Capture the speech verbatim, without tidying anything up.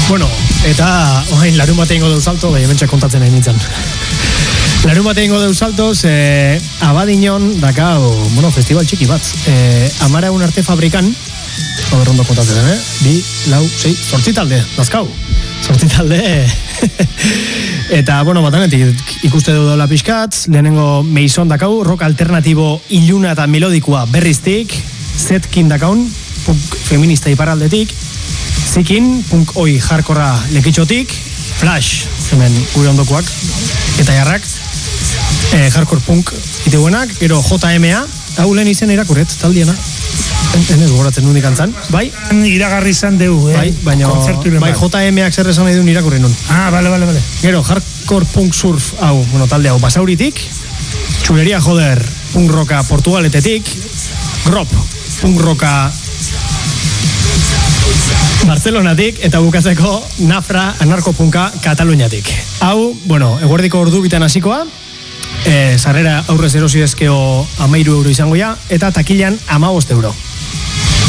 Bueno, eta oain larun batean ingo deu salto, bai, hementxe kontatzen nahi nintzen. Larun batean ingo deu salto, ze Abadiñon dakau, bueno, festival txiki bat. E, amara un arte fabrikan, haber ondo kontatzen, eh? Bi, lau, sei, zortzi talde, dazkau. Zortzi talde. Eta, bueno, batanetik ikuste du daula pixkat, lehenengo Meizon dakau, rock alternatibo iluna eta melodikoa berriztik, Zetkin dakaun, punk feminista iparraldetik, Zikin, punk oi jarkorra lekitxotik, Flash, hemen gure ondokoak, eta jarrak, e, hardcore punk iteuenak, gero J M A, hau lehen izen irakurret, taldiena, enez goratzen nundik antzan, bai? Iragarri izan deu, eh? Bai, baina, bai J M Ak zer esan nahi duen irakurri nun. Ah, bale, bale, bale. Gero, hardcore punk surf, hau, bueno, talde hau, Basauritik, Txuleria Joder, punk roka Portugaletetik, Grop, punk roka Barcelonatik, eta bukatzeko Nafra anarkopunka Kataluniatik. Hau, bueno, eguerdiko ordu bitan hasikoa, e, sarrera aurrez erosi dezkeo amairu euro izango ja, eta takilan amabost euro.